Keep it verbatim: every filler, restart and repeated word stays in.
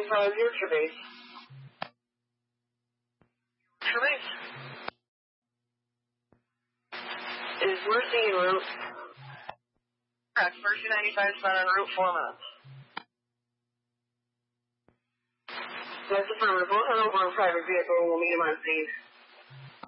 ninety-five, your true base. True base. Is Mercy en route? Correct. Mercy ninety-five is on route four minutes. That's affirmative. We'll head over in private vehicle and we'll meet him on scene.